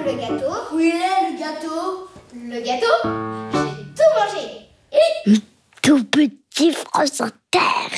le gâteau. Où il est le gâteau? Le gâteau, j'ai tout mangé. Tout petit France Inter.